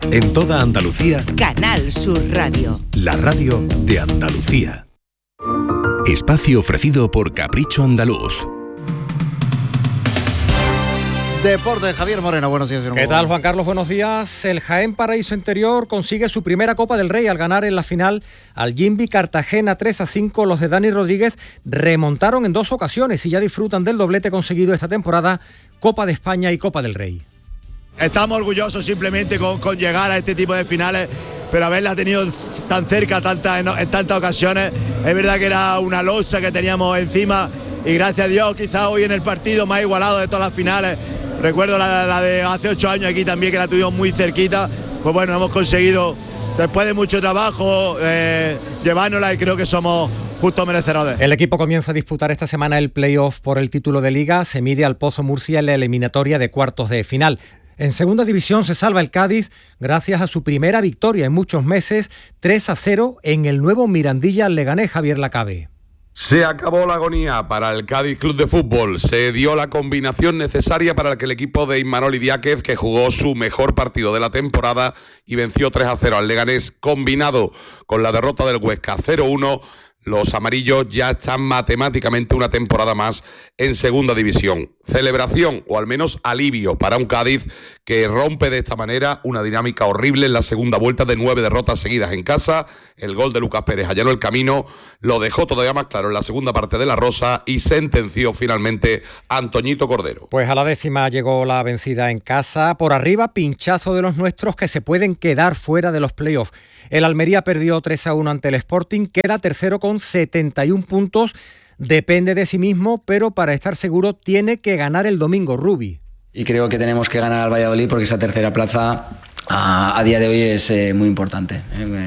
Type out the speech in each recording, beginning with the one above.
En toda Andalucía, Canal Sur Radio. La radio de Andalucía. Espacio ofrecido por Capricho Andaluz. Deporte, Javier Moreno, buenos días. ¿Qué tal, Juan Carlos? Buenos días. El Jaén Paraíso Interior consigue su primera Copa del Rey al ganar en la final al Jimby Cartagena 3-5. Los de Dani Rodríguez remontaron en 2 ocasiones y ya disfrutan del doblete conseguido esta temporada, Copa de España y Copa del Rey. Estamos orgullosos simplemente con llegar a este tipo de finales, pero haberla tenido tan cerca en tantas ocasiones. Es verdad que era una losa que teníamos encima y gracias a Dios quizás hoy en el partido más igualado de todas las finales. Recuerdo la de hace 8 años aquí también, que la tuvimos muy cerquita. Pues bueno, hemos conseguido, después de mucho trabajo, llevárnosla y creo que somos justos merecedores. El equipo comienza a disputar esta semana el playoff por el título de Liga. Se mide al Pozo Murcia en la eliminatoria de cuartos de final. En segunda división se salva el Cádiz gracias a su primera victoria en muchos meses, 3-0 en el nuevo Mirandilla Leganés. Javier Lacabe. Se acabó la agonía para el Cádiz Club de Fútbol. Se dio la combinación necesaria para que el equipo de Imanol Idiáquez, que jugó su mejor partido de la temporada y venció 3-0 al Leganés, combinado con la derrota del Huesca 0-1, los amarillos ya están matemáticamente una temporada más en segunda división. Celebración, o al menos alivio, para un Cádiz que rompe de esta manera una dinámica horrible en la segunda vuelta de 9 derrotas seguidas en casa. El gol de Lucas Pérez allanó el camino, lo dejó todavía más claro en la segunda parte de La Rosa y sentenció finalmente a Antoñito Cordero. Pues a la 10ª llegó la vencida en casa. Por arriba, pinchazo de los nuestros que se pueden quedar fuera de los playoffs. El Almería perdió 3-1 ante el Sporting, queda tercero con 71 puntos. Depende de sí mismo, pero para estar seguro tiene que ganar el domingo, Rubi. Y creo que tenemos que ganar al Valladolid porque esa tercera plaza a día de hoy es muy importante,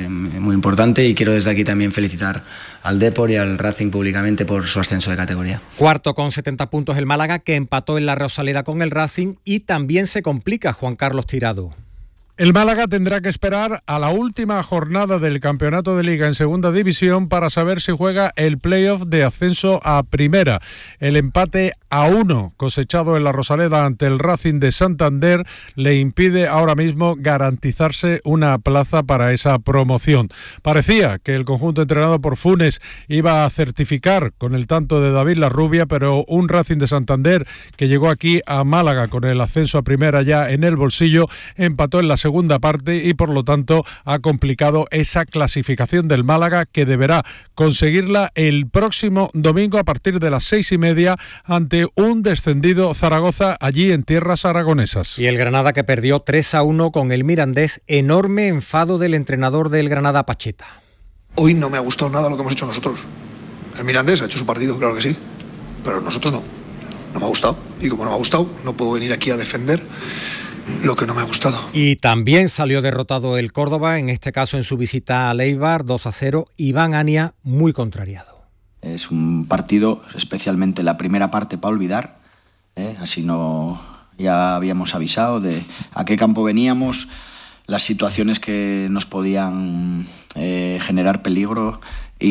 y quiero desde aquí también felicitar al Depor y al Racing públicamente por su ascenso de categoría. Cuarto con 70 puntos el Málaga, que empató en la Rosaleda con el Racing y también se complica Juan Carlos Tirado. El Málaga tendrá que esperar a la última jornada del campeonato de Liga en segunda división para saber si juega el playoff de ascenso a primera. El empate a 1 cosechado en la Rosaleda ante el Racing de Santander le impide ahora mismo garantizarse una plaza para esa promoción. Parecía que el conjunto entrenado por Funes iba a certificar con el tanto de David Larrubia, pero un Racing de Santander que llegó aquí a Málaga con el ascenso a primera ya en el bolsillo, empató en la segunda parte y por lo tanto ha complicado esa clasificación del Málaga, que deberá conseguirla el próximo domingo a partir de las 6:30 ante un descendido Zaragoza allí en tierras aragonesas. Y el Granada, que perdió 3-1 con el Mirandés. Enorme enfado del entrenador del Granada, Pacheta. Hoy no me ha gustado nada lo que hemos hecho nosotros. El Mirandés ha hecho su partido, claro que sí, pero nosotros no. No me ha gustado, y como no me ha gustado, no puedo venir aquí a defender lo que no me ha gustado. Y también salió derrotado el Córdoba, en este caso en su visita a Leibar, 2-0. Iván Ania muy contrariado. Es un partido, especialmente la primera parte, para olvidar. Así no, ya habíamos avisado de a qué campo veníamos, las situaciones que nos podían generar peligro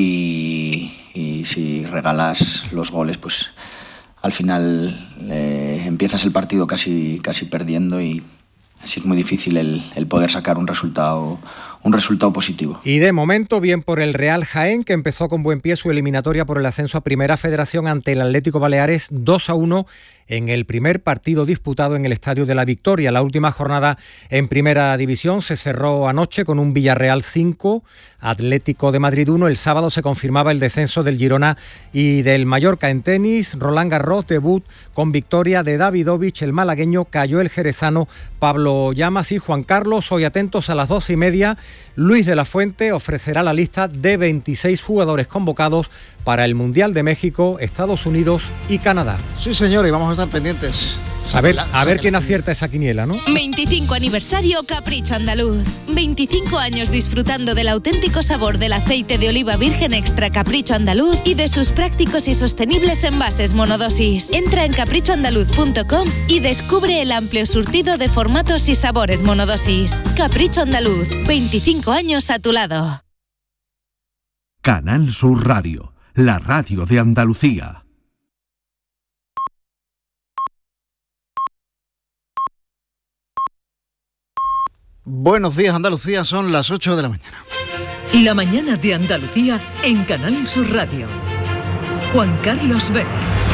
y si regalas los goles, pues al final empiezas el partido casi perdiendo y así es muy difícil el poder sacar un resultado positivo. Y de momento bien por el Real Jaén, que empezó con buen pie su eliminatoria por el ascenso a Primera Federación ante el Atlético Baleares 2-1 en el primer partido disputado en el Estadio de la Victoria. La última jornada en Primera División se cerró anoche con un Villarreal 5, Atlético de Madrid 1. El sábado se confirmaba el descenso del Girona y del Mallorca. En tenis, Roland Garros, debut con victoria de Davidovich, el malagueño, cayó el jerezano Pablo Llamas. Y Juan Carlos, hoy atentos a las 12:30, Luis de la Fuente ofrecerá la lista de 26 jugadores convocados para el Mundial de México, Estados Unidos y Canadá. Sí, señor, y vamos a estar pendientes. A ver quién acierta esa quiniela, ¿no? 25 aniversario Capricho Andaluz. 25 años disfrutando del auténtico sabor del aceite de oliva virgen extra Capricho Andaluz y de sus prácticos y sostenibles envases monodosis. Entra en caprichoandaluz.com y descubre el amplio surtido de formatos y sabores monodosis. Capricho Andaluz, 25 años a tu lado. Canal Sur Radio, la radio de Andalucía. Buenos días, Andalucía, son las 8 de la mañana. La mañana de Andalucía en Canal Sur Radio. Juan Carlos Vélez.